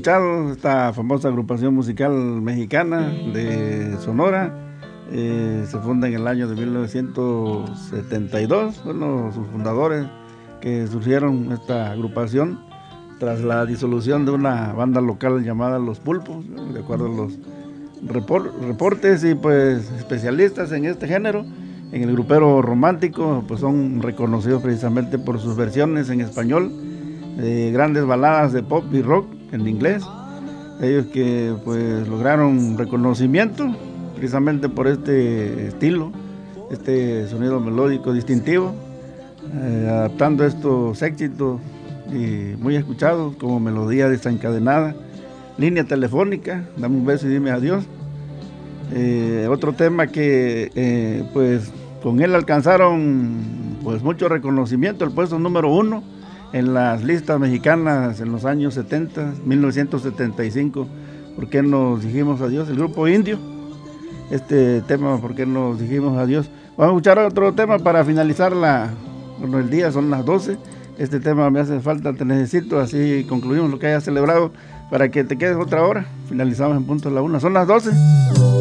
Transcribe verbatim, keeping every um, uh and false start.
escuchado esta famosa agrupación musical mexicana de Sonora. Eh, se funda en el año de mil novecientos setenta y dos. Bueno, sus fundadores que surgieron esta agrupación tras la disolución de una banda local llamada Los Pulpos, de acuerdo a los repor reportes y pues especialistas en este género. En el grupero romántico pues son reconocidos precisamente por sus versiones en español de grandes baladas de pop y rock en inglés. Ellos que pues lograron reconocimiento precisamente por este estilo, este sonido melódico distintivo, eh, adaptando estos éxitos y muy escuchados como Melodía Desencadenada, Línea Telefónica, Dame un beso y dime adiós. Eh, otro tema que eh, pues con él alcanzaron pues mucho reconocimiento, el puesto número uno en las listas mexicanas en los años setenta, mil novecientos setenta y cinco. ¿Por qué nos dijimos adiós? El grupo Indio. Este tema, ¿por qué nos dijimos adiós? Vamos a escuchar otro tema para finalizar la, bueno, el día, son las doce. Este tema me hace falta, te necesito, así concluimos lo que haya celebrado para que te quedes otra hora. Finalizamos en punto de la una, son las doce.